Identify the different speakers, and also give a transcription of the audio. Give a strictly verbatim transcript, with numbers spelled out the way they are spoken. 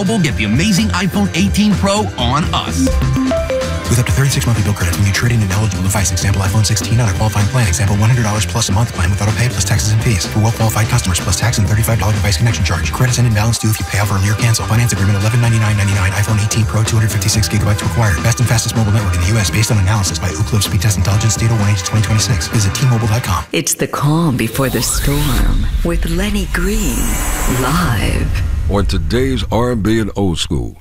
Speaker 1: T-Mobile, get the amazing iPhone eighteen Pro on us.
Speaker 2: With up to thirty-six monthly bill credits when you trade in an eligible device. Example, iPhone sixteen on a qualifying plan. Example, one hundred dollars plus a month plan with auto pay plus taxes and fees. For well-qualified customers plus tax and thirty-five dollars device connection charge. Credits end and balance due if you pay off early or cancel. Finance agreement eleven ninety-nine ninety-nine. iPhone eighteen Pro two hundred fifty-six gigabytes required. Best and fastest mobile network in the U S based on analysis by Ookla Speed Test Intelligence. Data one H twenty twenty-six. Visit T Mobile dot com.
Speaker 3: It's the calm before the storm with Lenny Green live
Speaker 4: on today's R and B and old school.